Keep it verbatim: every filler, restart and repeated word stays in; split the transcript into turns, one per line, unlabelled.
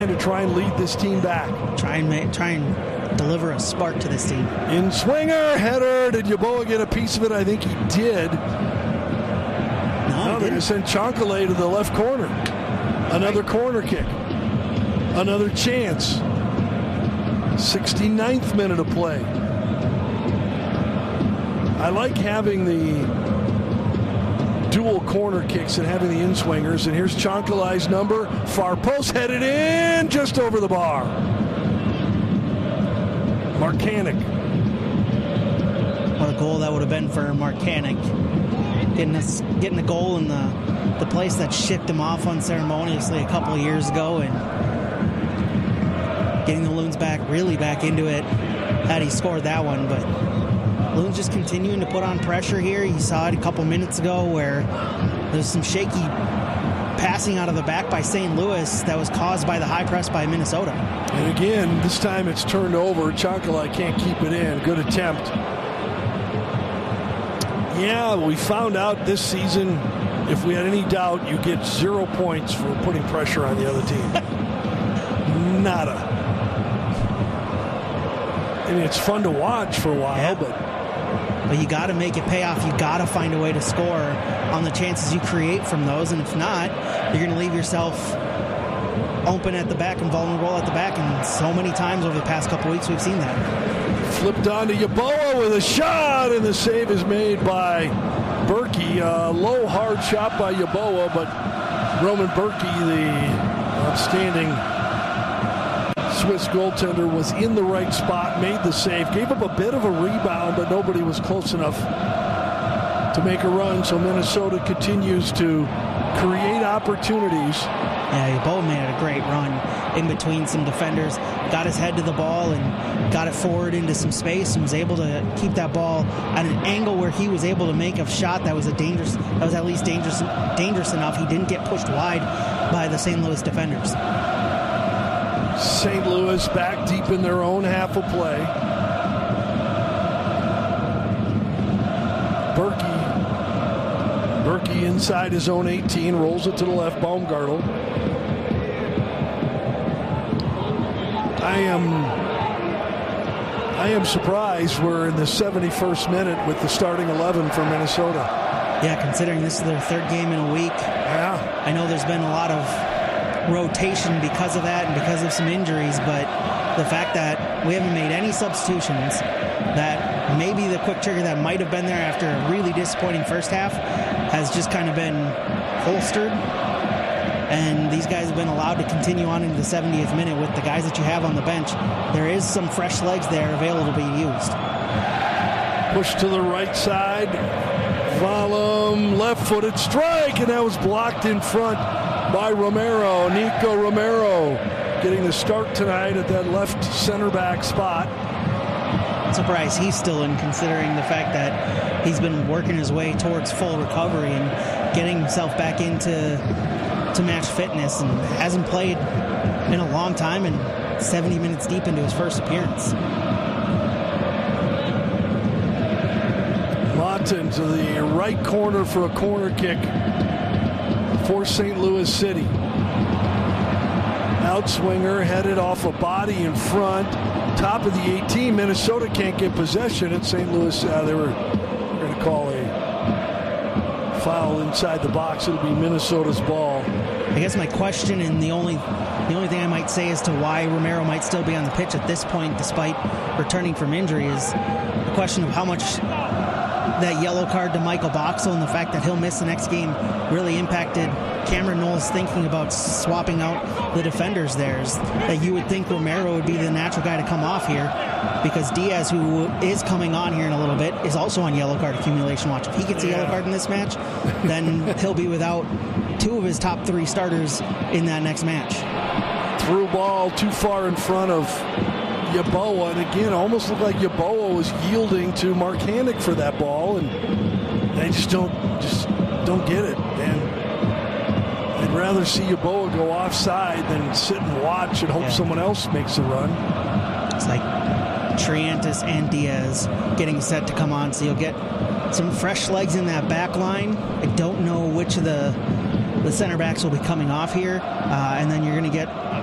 to try and lead this team back.
Try and make, try and deliver a spark to this team.
In swinger, header. Did Yeboah get a piece of it? I think he did.
No,
Now they're going to send Chancalay to the left corner. Another right. corner kick. Another chance. sixty-ninth minute of play. I like having the dual corner kicks and having the in-swingers. And here's Chancalay's number. Far post headed in just over the bar. Marcanic.
What a goal that would have been for Marcanic. Getting a, getting a goal in the, the place that shipped him off unceremoniously a couple of years ago and getting the Loons back, really back into it had he scored that one. But Loons just continuing to put on pressure here. You saw it a couple minutes ago where there's some shaky passing out of the back by Saint Louis that was caused by the high press by Minnesota.
And again, this time it's turned over. Chancalay can't keep it in. Good attempt. Yeah, we found out this season, if we had any doubt, you get zero points for putting pressure on the other team. Nada. I mean, it's fun to watch for a while,
yeah.
but...
But you got to make it pay off. You got to find a way to score on the chances you create from those. And if not, you're going to leave yourself open at the back and vulnerable at the back. And so many times over the past couple weeks, we've seen that. Flipped
on to Yeboah with a shot, and the save is made by Berkey. A low, hard shot by Yeboah, but Roman Berkey, the outstanding Swiss goaltender, was in the right spot, made the save, gave up a bit of a rebound, but nobody was close enough to make a run. So Minnesota continues to create opportunities.
Yeah, Yeboah made a great run in between some defenders, got his head to the ball and got it forward into some space and was able to keep that ball at an angle where he was able to make a shot that was a dangerous, that was at least dangerous, dangerous enough. He didn't get pushed wide by the Saint Louis defenders.
Saint Louis back deep in their own half of play. Berkey. Berkey inside his own eighteen, rolls it to the left, Baumgartel. I am I am surprised we're in the seventy-first minute with the starting eleven for Minnesota.
Yeah, considering this is their third game in a week.
Yeah.
I know there's been a lot of rotation because of that and because of some injuries, but the fact that we haven't made any substitutions, that maybe the quick trigger that might have been there after a really disappointing first half has just kind of been holstered, and these guys have been allowed to continue on into the seventieth minute with the guys that you have on the bench. There is some fresh legs there available to be used.
Push to the right side, Valum, left-footed strike, and that was blocked in front by Romero. Nico Romero getting the start tonight at that left center back spot.
I'm surprised he's still in, considering the fact that he's been working his way towards full recovery and getting himself back into to match fitness and hasn't played in a long time and seventy minutes deep into his first appearance.
Lawton to the right corner for a corner kick for Saint Louis City. Outswinger headed off a body in front. Top of the eighteen. Minnesota can't get possession at Saint Louis. Uh, they were going to call a foul inside the box. It'll be Minnesota's ball.
I guess my question, and the only the only thing I might say as to why Romero might still be on the pitch at this point despite returning from injury, is the question of how much that yellow card to Michael Boxall and the fact that he'll miss the next game really impacted Cameron Knowles thinking about swapping out the defenders there. Is that you would think Romero would be the natural guy to come off here, because Diaz, who is coming on here in a little bit, is also on yellow card accumulation watch. If he gets a yellow card in this match, then he'll be without two of his top three starters in that next match.
Through ball too far in front of Yeboah, and again, almost looked like Yeboah was yielding to Marcanic for that ball, and they just don't just don't get it. And I'd rather see Yeboah go offside than sit and watch and hope yeah. someone else makes a run.
It's like Triantis and Diaz getting set to come on, so you'll get some fresh legs in that back line. I don't know which of the the center backs will be coming off here, uh, and then you're going to get